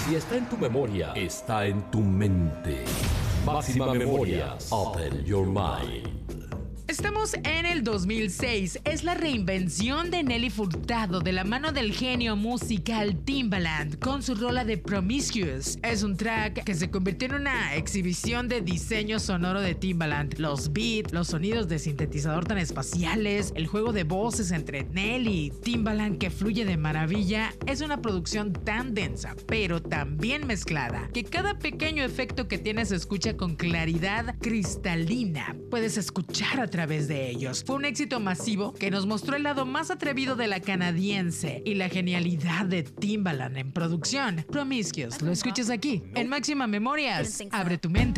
Si está en tu memoria, está en tu mente. Máxima Memorias. Open your mind. Estamos en el 2006. Es la reinvención de Nelly Furtado de la mano del genio musical Timbaland con su rola de Promiscuous. Es un track que se convirtió en una exhibición de diseño sonoro de Timbaland. Los beats, los sonidos de sintetizador tan espaciales, el juego de voces entre Nelly y Timbaland que fluye de maravilla. Es una producción tan densa, pero tan bien mezclada, que cada pequeño efecto que tiene se escucha con claridad cristalina. Puedes escuchar a través de ellos. Fue un éxito masivo que nos mostró el lado más atrevido de la canadiense y la genialidad de Timbaland en producción. Promiscuous, lo escuchas aquí, en Máxima Memorias. Abre tu mente.